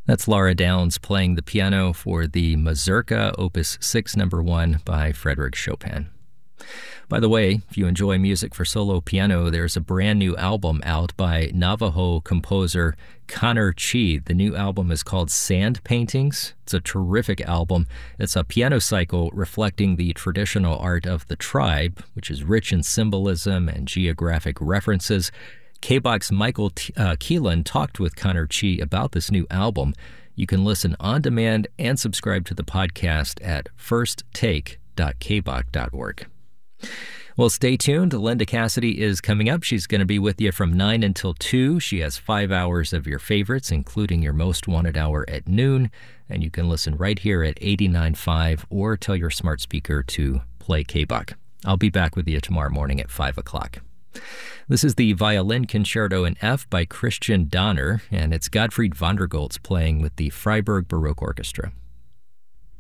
That's Laura Downs playing the piano for the Mazurka Opus 6 No. 1 by Frédéric Chopin. By the way, if you enjoy music for solo piano, there's a brand new album out by Navajo composer Connor Chi. The new album is called Sand Paintings. It's a terrific album. It's a piano cycle reflecting the traditional art of the tribe, which is rich in symbolism and geographic references. KBOX's Michael Keelan talked with Connor Chi about this new album. You can listen on demand and subscribe to the podcast at firsttake.kbox.org. Well, stay tuned. Linda Cassidy is coming up. She's going to be with you from 9 until 2. She has 5 hours of your favorites, including your most wanted hour at noon. And you can listen right here at 89.5 or tell your smart speaker to play KBOX. I'll be back with you tomorrow morning at 5 o'clock. This is the Violin Concerto in F by Christian Donner, and it's Gottfried Vondergoltz playing with the Freiburg Baroque Orchestra.